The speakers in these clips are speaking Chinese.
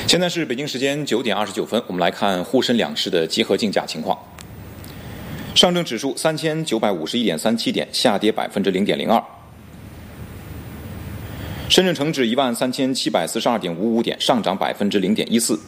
现在是北京时间9点29分，我们来看沪深两市的集合竞价情况。上证指数3951.37点，下跌0.02%；深圳成指13742.55点，上涨0.14%；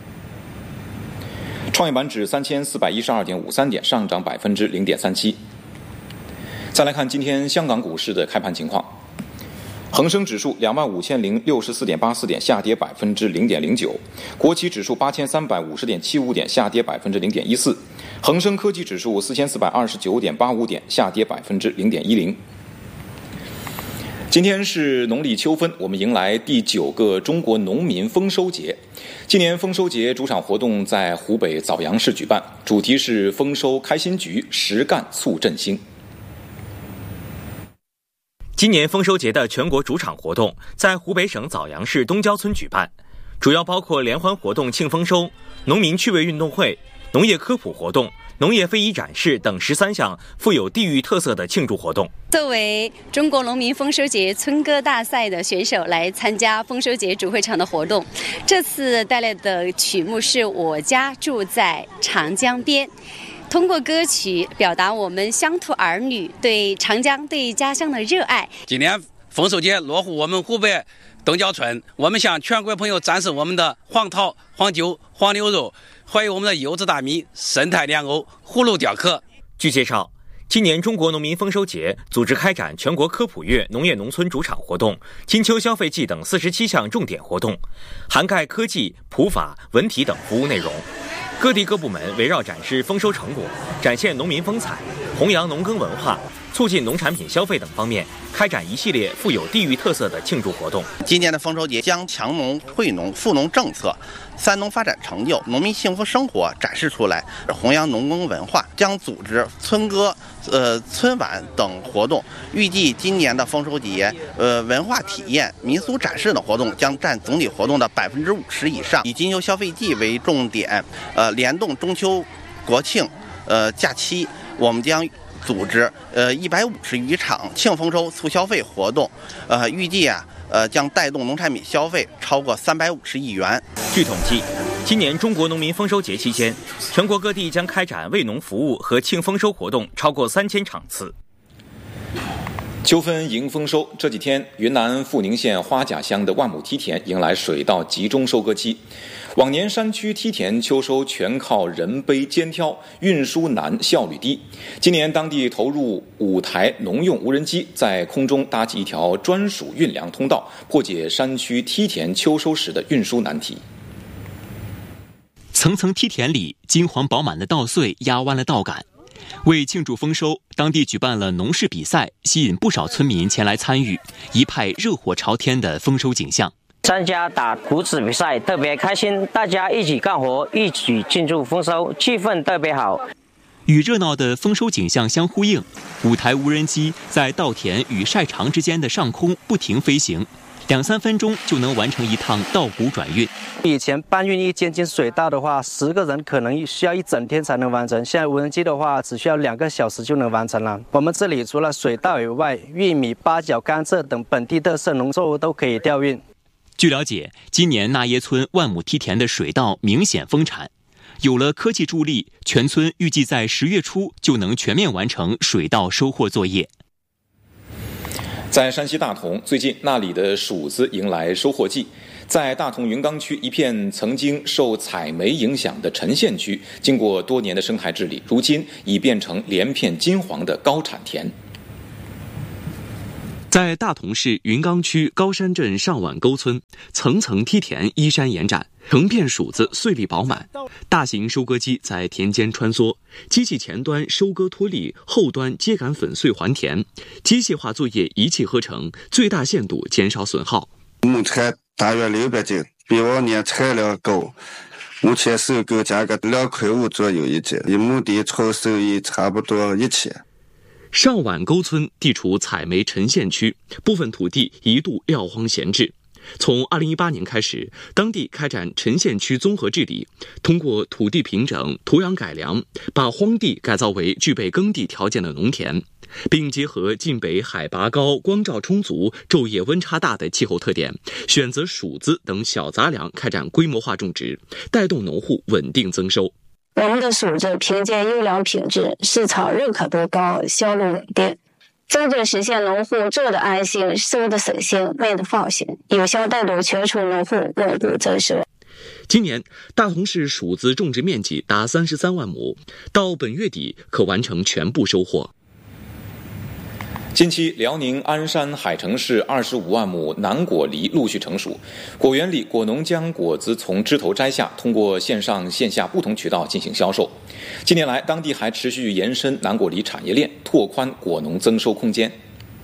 创业板指3412.53点，上涨0.37%。再来看今天香港股市的开盘情况。恒生指数25064.84点，下跌0.09%；国企指数8350.75点，下跌0.14%；恒生科技指数4429.85点，下跌0.10%。今天是农历秋分，我们迎来第9个中国农民丰收节。今年丰收节主场活动在湖北枣阳市举办，主题是丰收开新局，实干促振兴。 今年丰收节的全国主场活动在湖北省枣阳市东郊村举办，主要包括联欢活动庆丰收、农民趣味运动会、农业科普活动、农业非遗展示等13项富有地域特色的庆祝活动。 作为中国农民丰收节村歌大赛的选手来参加丰收节主会场的活动，这次带来的曲目是我家住在长江边，通过歌曲表达我们乡土儿女对长江、对家乡的热爱。 今年丰收节落户我们湖北东郊村，我们向全国朋友展示我们的黄桃、黄酒、黄牛肉，还有我们的柚子大米、生态莲藕、葫芦雕刻。 据介绍，今年中国农民丰收节组织开展全国科普月农业农村主场活动、金秋消费季等47项重点活动，涵盖科技、普法、文体等服务内容。各地各部门围绕展示丰收成果、展现农民风采、弘扬农耕文化、促进农产品消费等方面，开展一系列富有地域特色的庆祝活动。 今年的丰收节将强农、惠农、富农政策、三农发展成就、农民幸福生活展示出来，弘扬农耕文化，将组织村歌、村晚等活动。预计今年的丰收节，文化体验、民俗展示等活动将占总体活动的50%以上。以金秋消费季为重点，联动中秋、国庆，假期，我们将组织150余场庆丰收促消费活动，预计将带动农产品消费超过350亿元。 据统计，今年中国农民丰收节期间，全国各地将开展为农服务和庆丰收活动超过3000场次。 秋分迎丰收，这几天云南富宁县花甲乡的万亩梯田迎来水稻集中收割期。往年山区梯田秋收全靠人背肩挑，运输难，效率低。今年当地投入5台农用无人机，在空中搭起一条专属运粮通道，破解山区梯田秋收时的运输难题。 层层梯田里，金黄饱满的稻穗压弯了稻杆。为庆祝丰收，当地举办了农事比赛，吸引不少村民前来参与，一派热火朝天的丰收景象。 参加打谷子比赛特别开心，大家一起干活，一起庆祝丰收，气氛特别好。 与热闹的丰收景象相呼应，5台无人机在稻田与晒场之间的上空不停飞行，2-3分钟就能完成一趟稻谷转运。 以前搬运1千斤水稻的话，10个人可能需要1整天才能完成，现在无人机的话只需要2个小时就能完成了。我们这里除了水稻以外，玉米、八角、甘蔗等本地特色农作物都可以调运。 据了解，今年那耶村万亩梯田的水稻明显丰产，有了科技助力，全村预计在10月初就能全面完成水稻收获作业。 在山西大同，最近那里的黍子迎来收获季。在大同云冈区一片曾经受采煤影响的陈县区，经过多年的生态治理，如今已变成连片金黄的高产田。 在大同市云冈区高山镇上碗沟村，层层梯田依山延展，成片黍子穗粒饱满。大型收割机在田间穿梭，机器前端收割脱粒，后端秸秆粉碎还田，机械化作业一气呵成，最大限度减少损耗。 亩产大约600斤，比往年产量高。目前收购价格2.5块左右一斤，一亩地纯收益差不多1000。 上碗沟村地处采煤陈县区，部分土地一度撂荒闲置。从2018年开始，当地开展陈县区综合治理，通过土地平整、土壤改良，把荒地改造为具备耕地条件的农田。 并结合晋北海拔高、光照充足、昼夜温差大的气候特点，选择薯子等小杂粮开展规模化种植，带动农户稳定增收。 我们的薯子凭借优良品质、市场认可度高、销路稳定，真正实现农户做的安心、收的省心、卖的放心，有效带动全村农户稳步增收。 今年大同市薯子种植面积达33万亩，到本月底可完成全部收获。 近期，辽宁鞍山海城市25万亩南果梨陆续成熟，果园里果农将果子从枝头摘下，通过线上线下不同渠道进行销售。近年来，当地还持续延伸南果梨产业链，拓宽果农增收空间。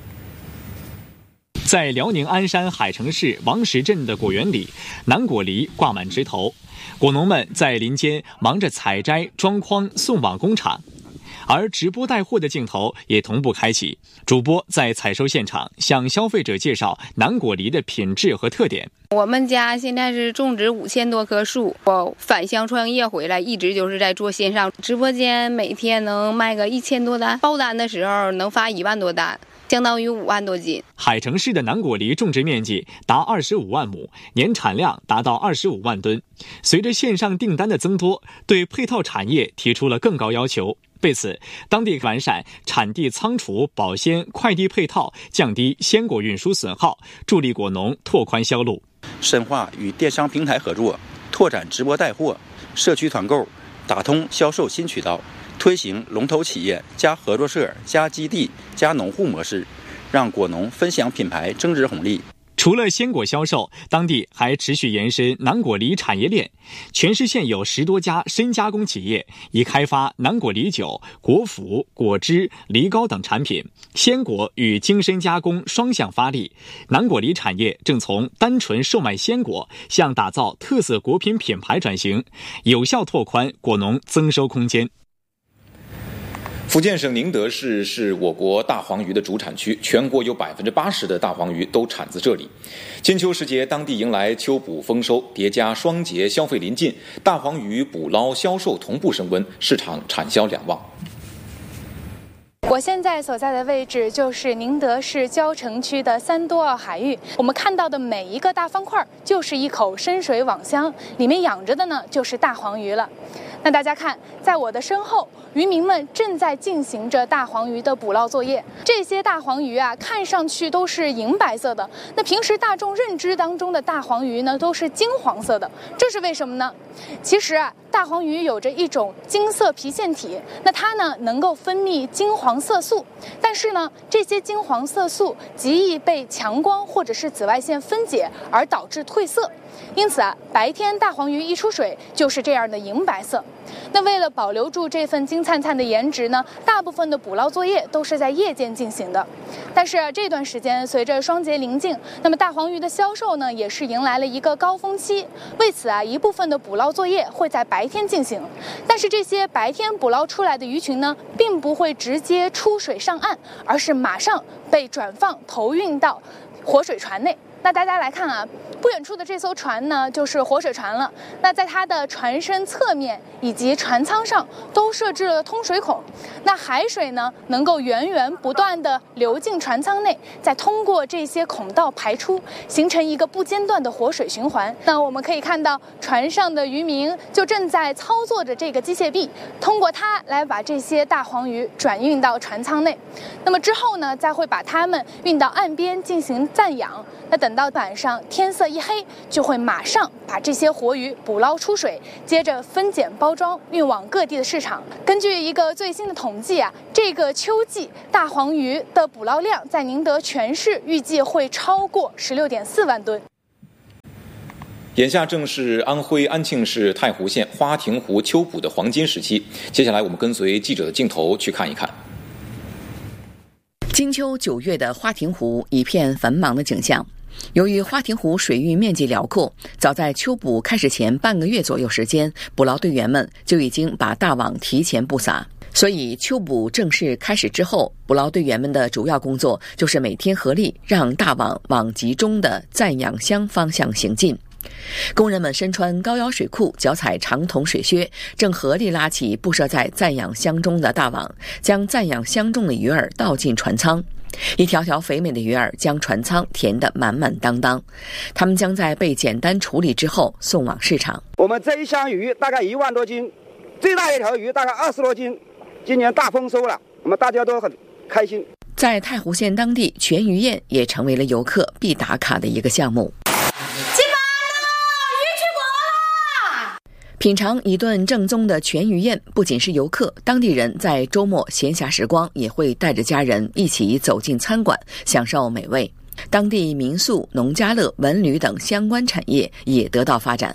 在辽宁鞍山海城市王石镇的果园里，南果梨挂满枝头，果农们在林间忙着采摘、装筐、送往工厂。而直播带货的镜头也同步开启，主播在采收现场向消费者介绍南果梨的品质和特点。 我们家现在是种植5000多棵树，我返乡创业回来，一直就是在做线上直播间，每天能卖个1000多单，爆单的时候能发1万多单，相当于5万多斤。 海城市的南果梨种植面积达25万亩，年产量达到25万吨。随着线上订单的增多，对配套产业提出了更高要求。为此，当地完善产地仓储、保鲜、快递配套，降低鲜果运输损耗，助力果农拓宽销路。 深化与电商平台合作，拓展直播带货、社区团购，打通销售新渠道，推行龙头企业加合作社加基地加农户模式，让果农分享品牌增值红利。 除了鲜果销售，当地还持续延伸南果梨产业链。全市现有10多家深加工企业，已开发南果梨酒、果脯、果汁、梨膏等产品，鲜果与精深加工双向发力。南果梨产业正从单纯售卖鲜果向打造特色果品品牌转型，有效拓宽果农增收空间。 福建省宁德市是我国大黄鱼的主产区，全国有80%的大黄鱼都产自这里。金秋时节，当地迎来秋捕丰收，叠加双节消费临近，大黄鱼捕捞销售同步升温，市场产销两旺。 我现在所在的位置就是宁德市蕉城区的3多澳海域，我们看到的每一个大方块就是一口深水网箱，里面养着的呢就是大黄鱼了。那大家看，在我的身后，渔民们正在进行着大黄鱼的捕捞作业。这些大黄鱼啊，看上去都是银白色的。那平时大众认知当中的大黄鱼呢，都是金黄色的，这是为什么呢？其实啊，大黄鱼有着一种金色皮腺体，那它呢能够分泌金黄色素，但是呢，这些金黄色素极易被强光或者是紫外线分解，而导致褪色。因此啊，白天大黄鱼一出水就是这样的银白色。那为了保留住这份金灿灿的颜值呢，大部分的捕捞作业都是在夜间进行的。但是这段时间随着双节临近，那么大黄鱼的销售呢也是迎来了一个高峰期。为此啊，一部分的捕捞作业会在白天进行，但是这些白天捕捞出来的鱼群呢，并不会直接出水上岸，而是马上被转放投运到活水船内。那大家来看啊，不远处的这艘船呢，就是活水船了。那在它的船身侧面以及船舱上都设置了通水孔，那海水呢能够源源不断地流进船舱内，再通过这些孔道排出，形成一个不间断的活水循环。那我们可以看到，船上的渔民就正在操作着这个机械臂，通过它来把这些大黄鱼转运到船舱内。那么之后呢，再会把它们运到岸边进行暂养。那等到晚上天色一黑，就会马上把这些活鱼捕捞出水，接着分拣包装，运往各地的市场。根据一个最新的统计啊，这个秋季大黄鱼的捕捞量在宁德全市预计会超过16.4万吨。 眼下正是安徽安庆市太湖县花亭湖秋捕的黄金时期，接下来我们跟随记者的镜头去看一看。 金秋9月的花亭湖一片繁忙的景象。由于花亭湖水域面积辽阔，早在秋捕开始前半个月左右时间，捕捞队员们就已经把大网提前布撒。所以秋捕正式开始之后，捕捞队员们的主要工作就是每天合力让大网往集中的暂养箱方向行进。 工人们身穿高腰水裤，脚踩长筒水靴，正合力拉起布设在暂养箱中的大网，将暂养箱中的鱼饵倒进船舱。一条条肥美的鱼饵将船舱填得满满当当，它们将在被简单处理之后送往市场。 我们这一箱鱼大概1万多斤，最大一条鱼大概20多斤，今年大丰收了，我们大家都很开心。 在太湖县当地，全鱼宴也成为了游客必打卡的一个项目。品尝一顿正宗的全鱼宴，不仅是游客，当地人在周末闲暇时光也会带着家人一起走进餐馆，享受美味。当地民宿、农家乐、文旅等相关产业也得到发展。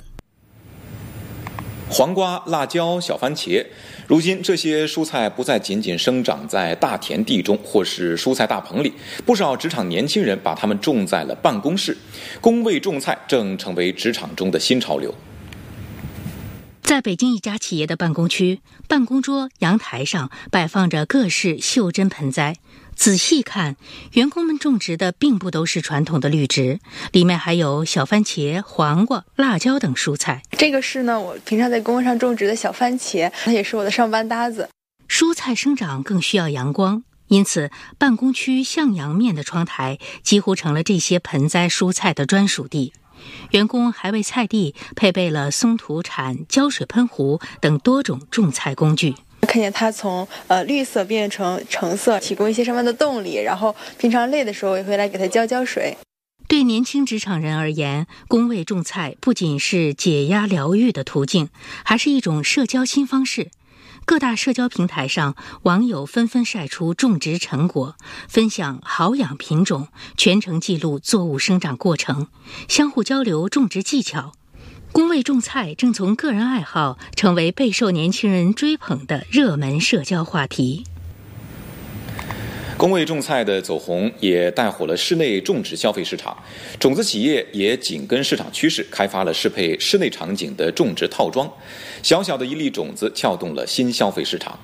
黄瓜、辣椒、小番茄，如今这些蔬菜不再仅仅生长在大田地中或是蔬菜大棚里，不少职场年轻人把它们种在了办公室。工位种菜正成为职场中的新潮流。 在北京一家企业的办公区，办公桌、阳台上摆放着各式袖珍盆栽。仔细看，员工们种植的并不都是传统的绿植，里面还有小番茄、黄瓜、辣椒等蔬菜。 这个是呢，我平常在工位上种植的小番茄，它也是我的上班搭子。 蔬菜生长更需要阳光，因此办公区向阳面的窗台几乎成了这些盆栽蔬菜的专属地。员工还为菜地配备了松土铲、浇水喷壶等多种种菜工具。 看见它从绿色变成橙色，提供一些上班的动力，然后平常累的时候也会来给它浇水。 对年轻职场人而言，工位种菜不仅是解压疗愈的途径，还是一种社交新方式。各大社交平台上，网友纷纷晒出种植成果，分享好养品种，全程记录作物生长过程，相互交流种植技巧。工位种菜正从个人爱好成为备受年轻人追捧的热门社交话题。 工位种菜的走红也带火了室内种植消费市场，种子企业也紧跟市场趋势，开发了适配室内场景的种植套装。小小的一粒种子撬动了新消费市场。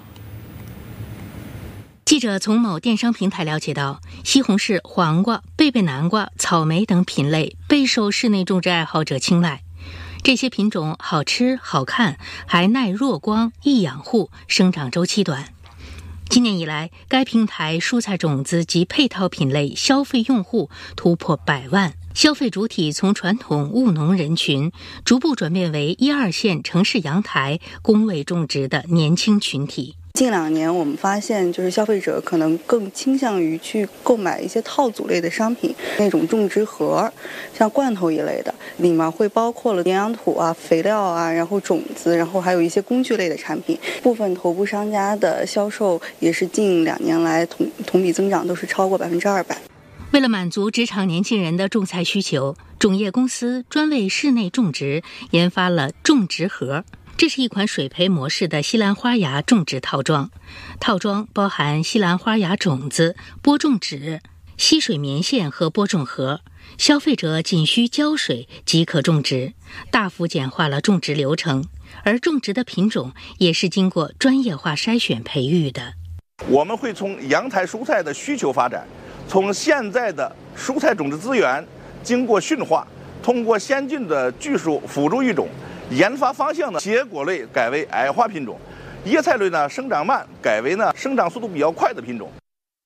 记者从某电商平台了解到，西红柿、黄瓜、贝贝南瓜、草莓等品类备受室内种植爱好者青睐。这些品种好吃、好看，还耐弱光、易养护，生长周期短。今年以来，该平台蔬菜种子及配套品类消费用户突破100万，消费主体从传统务农人群逐步转变为1、2线城市阳台工位种植的年轻群体。 近2年我们发现，就是消费者可能更倾向于去购买一些套组类的商品，那种种植盒，像罐头一类的，里面会包括了营养土啊、肥料啊，然后种子，然后还有一些工具类的产品。部分头部商家的销售也是近2年来同比增长都是超过200%。 为了满足职场年轻人的种菜需求，种业公司专为室内种植研发了种植盒。这是一款水培模式的西兰花芽种植套装，套装包含西兰花芽种子、播种纸、吸水棉线和播种盒，消费者仅需浇水即可种植，大幅简化了种植流程。而种植的品种也是经过专业化筛选培育的。 我们会从阳台蔬菜的需求发展，从现在的蔬菜种植资源经过驯化，通过先进的技术辅助育种，研发方向呢，结果类改为矮化品种，叶菜类呢生长慢，改为呢生长速度比较快的品种。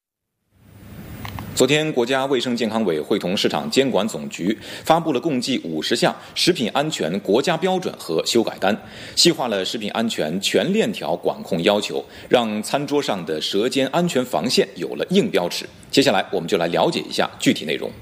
昨天，国家卫生健康委会同市场监管总局发布了共计50项食品安全国家标准和修改单，细化了食品安全全链条管控要求，让餐桌上的舌尖安全防线有了硬标尺。接下来，我们就来了解一下具体内容。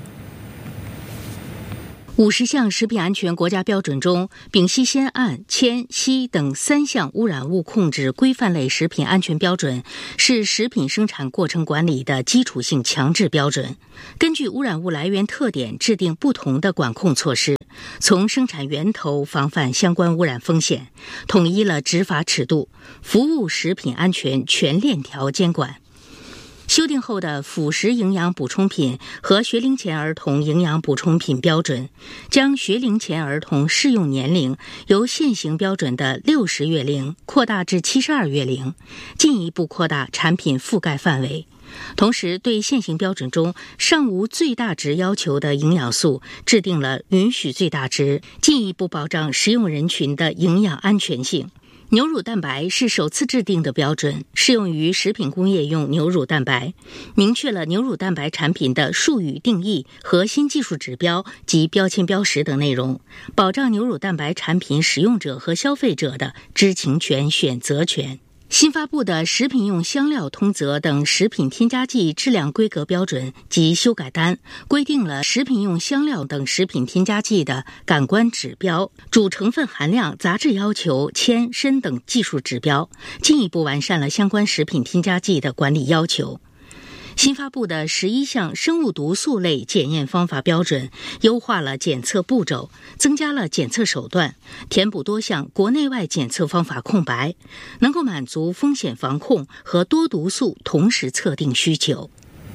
50项食品安全国家标准中，丙烯酰胺、铅、硒等3项污染物控制规范类食品安全标准是食品生产过程管理的基础性强制标准，根据污染物来源特点制定不同的管控措施，从生产源头防范相关污染风险，统一了执法尺度，服务食品安全全链条监管。修订后的辅食营养补充品和学龄前儿童营养补充品标准，将学龄前儿童适用年龄由现行标准的60月龄扩大至72月龄，进一步扩大产品覆盖范围， 同时对现行标准中尚无最大值要求的营养素制定了允许最大值，进一步保障食用人群的营养安全性。牛乳蛋白是首次制定的标准，适用于食品工业用牛乳蛋白，明确了牛乳蛋白产品的术语定义、核心技术指标及标签标识等内容，保障牛乳蛋白产品使用者和消费者的知情权、选择权。新发布的食品用香料通则等食品添加剂质量规格标准及修改单，规定了食品用香料等食品添加剂的感官指标、主成分含量、杂质要求、铅、砷等技术指标，进一步完善了相关食品添加剂的管理要求。新发布的11项生物毒素类检验方法标准，优化了检测步骤，增加了检测手段，填补多项国内外检测方法空白，能够满足风险防控和多毒素同时测定需求。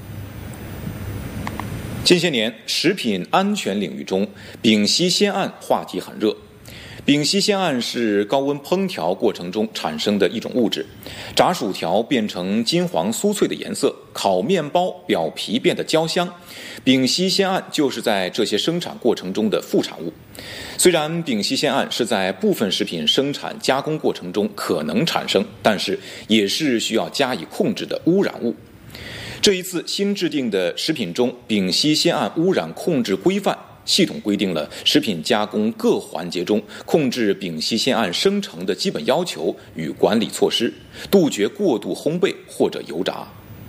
近些年，食品安全领域中，丙烯酰胺话题很热。丙烯酰胺是高温烹调过程中产生的一种物质，炸薯条变成金黄酥脆的颜色，烤面包表皮变得焦香，丙烯酰胺就是在这些生产过程中的副产物。虽然丙烯酰胺是在部分食品生产加工过程中可能产生，但是也是需要加以控制的污染物。这一次新制定的食品中丙烯酰胺污染控制规范系统规定了食品加工各环节中控制丙烯酰胺生成的基本要求与管理措施，杜绝过度烘焙或者油炸。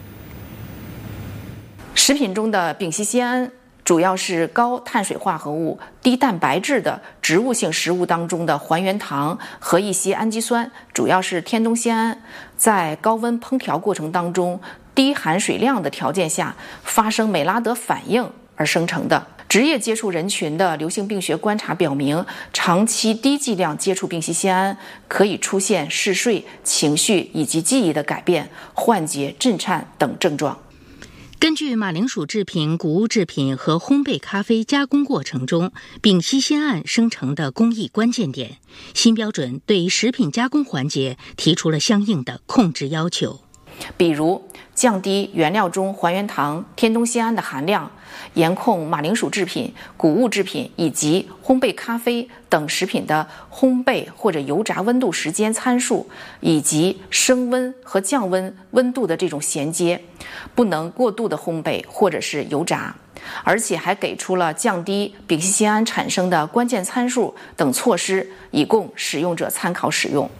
食品中的丙烯酰胺主要是高碳水化合物、低蛋白质的植物性食物当中的还原糖和一些氨基酸，主要是天冬酰胺，在高温烹调过程当中低含水量的条件下发生美拉德反应而生成的。职业接触人群的流行病学观察表明，长期低剂量接触丙烯酰胺可以出现嗜睡、情绪以及记忆的改变、幻觉、震颤等症状。 根据马铃薯制品、谷物制品和烘焙咖啡加工过程中丙烯酰胺生成的工艺关键点，新标准对食品加工环节提出了相应的控制要求。 比如降低原料中还原糖、天冬酰胺的含量，严控马铃薯制品、谷物制品以及烘焙咖啡等食品的烘焙或者油炸温度时间参数，以及升温和降温温度的这种衔接，不能过度的烘焙或者是油炸，而且还给出了降低丙烯酰胺产生的关键参数等措施，以供使用者参考使用。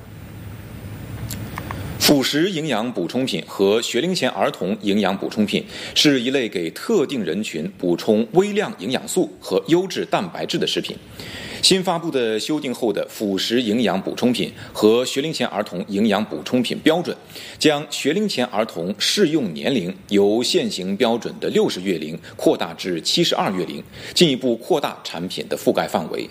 辅食营养补充品和学龄前儿童营养补充品是一类给特定人群补充微量营养素和优质蛋白质的食品。新发布的修订后的辅食营养补充品和学龄前儿童营养补充品标准，将学龄前儿童适用年龄由现行标准的60月龄扩大至72月龄，进一步扩大产品的覆盖范围。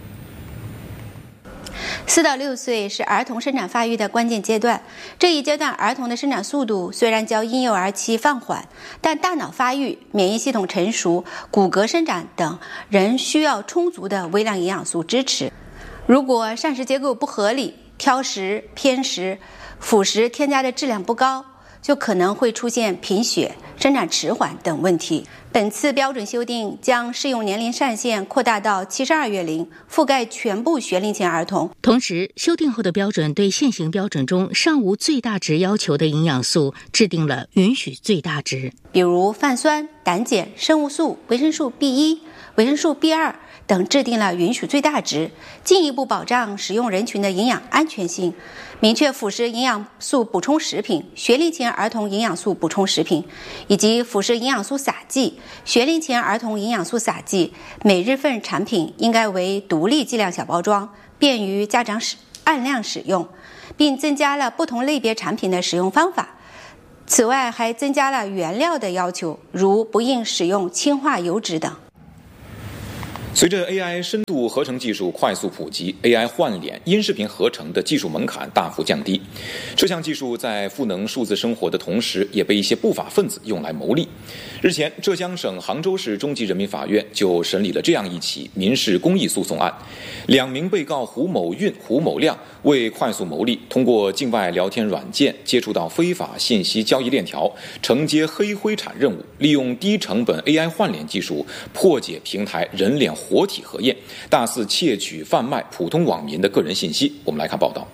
4到6岁是儿童生长发育的关键阶段，这一阶段儿童的生长速度虽然较婴幼儿期放缓，但大脑发育、免疫系统成熟、骨骼生长等仍需要充足的微量营养素支持。如果膳食结构不合理、挑食、偏食、辅食添加的质量不高，就可能会出现贫血、生长迟缓等问题。本次标准修订将适用年龄上限扩大到72月龄，覆盖全部学龄前儿童。 同时，修订后的标准对现行标准中尚无最大值要求的营养素制定了允许最大值， 比如泛酸、胆碱、生物素、维生素 B1、维生素 B2 等制定了允许最大值，进一步保障使用人群的营养安全性。明确辅食营养素补充食品、学龄前儿童营养素补充食品以及辅食营养素撒剂、学龄前儿童营养素撒剂每日份产品应该为独立剂量小包装，便于家长按量使用，并增加了不同类别产品的使用方法。此外，还增加了原料的要求，如不应使用氢化油脂等。 随着 AI 深度合成技术快速普及 ，AI 换脸、音视频合成的技术门槛大幅降低。这项技术在赋能数字生活的同时，也被一些不法分子用来牟利。日前，浙江省杭州市中级人民法院就审理了这样一起民事公益诉讼案，2名被告胡某运、胡某亮为快速牟利，通过境外聊天软件接触到非法信息交易链条，承接黑灰产任务，利用低成本 AI 换脸技术破解平台人脸活体核验，大肆窃取贩卖普通网民的个人信息。我们来看报道。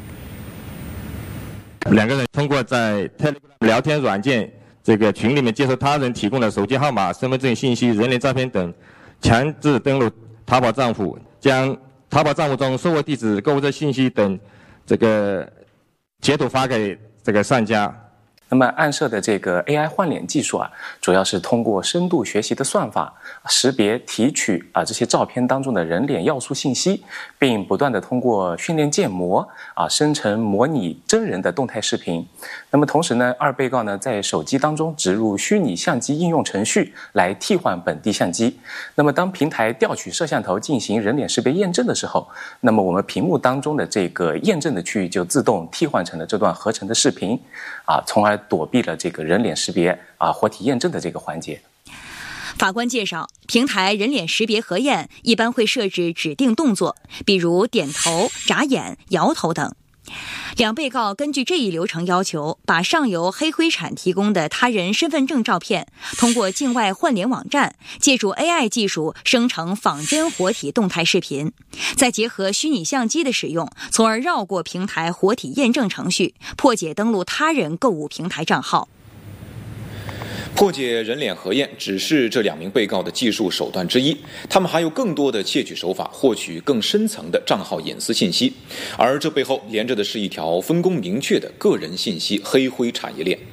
2个人通过在 Telegram 聊天软件这个群里面接受他人提供的手机号码、身份证信息、人脸照片等，强制登录淘宝账户，将淘宝账户中售货地址、购物车信息等这个截图发给这个商家。 那么暗设的这个 AI 换脸技术啊，主要是通过深度学习的算法，识别提取这些照片当中的人脸要素信息，并不断的通过训练建模生成模拟真人的动态视频。那么同时呢，2被告呢在手机当中植入虚拟相机应用程序来替换本地相机。那么当平台调取摄像头进行人脸识别验证的时候，那么我们屏幕当中的这个验证的区域就自动替换成了这段合成的视频从而躲避了这个人脸识别活体验证的这个环节。 法官介绍，平台人脸识别核验一般会设置指定动作，比如点头、眨眼、摇头等。2被告根据这一流程要求，把上游黑灰产提供的他人身份证照片，通过境外换脸网站，借助 AI 技术生成仿真活体动态视频，再结合虚拟相机的使用，从而绕过平台活体验证程序，破解登录他人购物平台账号。 破解人脸核验只是这2名被告的技术手段之一，他们还有更多的窃取手法，获取更深层的账号隐私信息，而这背后连着的是一条分工明确的个人信息黑灰产业链。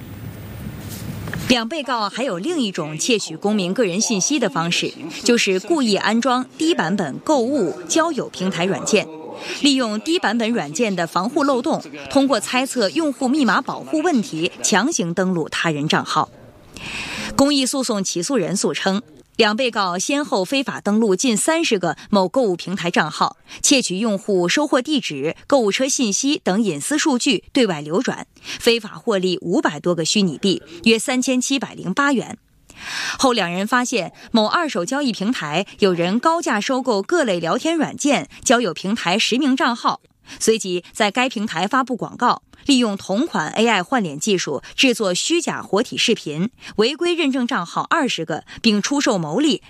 2被告还有另一种窃取公民个人信息的方式，就是故意安装低版本购物、交友平台软件，利用低版本软件的防护漏洞，通过猜测用户密码保护问题，强行登录他人账号。公益诉讼起诉人诉称，2被告先后非法登录近30个某购物平台账号，窃取用户收货地址、购物车信息等隐私数据对外流转，非法获利500多个虚拟币，约3708元。后2人发现某二手交易平台有人高价收购各类聊天软件、交友平台实名账号，随即在该平台发布广告，利用同款 AI 换脸技术制作虚假活体视频，违规认证账号20个，并出售牟利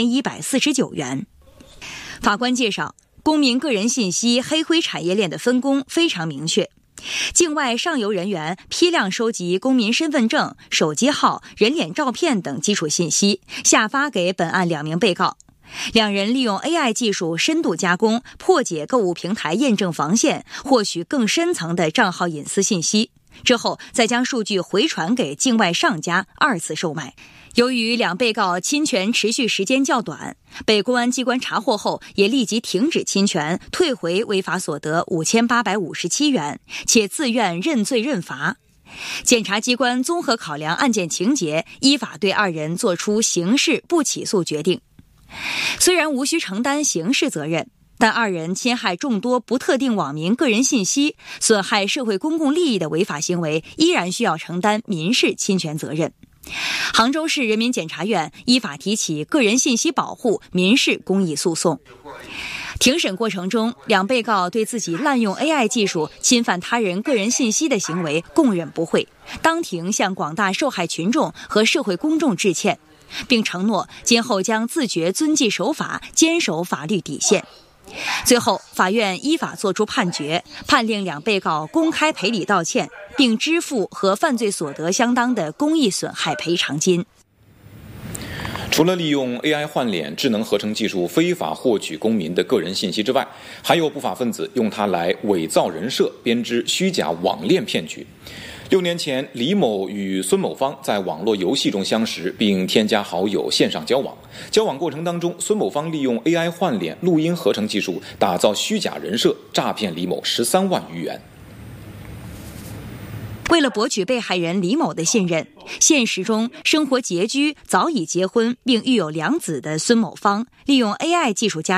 2149元。法官介绍，公民个人信息黑灰产业链的分工非常明确。境外上游人员批量收集公民身份证、手机号、人脸照片等基础信息，下发给本案2名被告。2人利用 AI 技术深度加工，破解购物平台验证防线，获取更深层的账号隐私信息，之后再将数据回传给境外上家2次售卖。由于2被告侵权持续时间较短，被公安机关查获后也立即停止侵权，退回违法所得5857元，且自愿认罪认罚。检察机关综合考量案件情节，依法对2人作出刑事不起诉决定。虽然无需承担刑事责任，但2人侵害众多不特定网民个人信息，损害社会公共利益的违法行为，依然需要承担民事侵权责任。杭州市人民检察院依法提起个人信息保护民事公益诉讼。庭审过程中，2被告对自己滥用 AI 技术侵犯他人个人信息的行为供认不讳，当庭向广大受害群众和社会公众致歉，并承诺今后将自觉遵纪守法，坚守法律底线。最后，法院依法作出判决，判令2被告公开赔礼道歉，并支付和犯罪所得相当的公益损害赔偿金。 除了利用 AI 换脸智能合成技术非法获取公民的个人信息之外，还有不法分子用它来伪造人设，编织虚假网恋骗局。6年前，李某与孙某芳在网络游戏中相识，并添加好友线上交往。交往过程当中，孙某芳利用 AI 换脸、录音合成技术打造虚假人设，诈骗李某13万余元。 为了博取被害人李某的信任，现实中生活拮据、早已结婚并育有2子的孙某芳，利用 AI 技术加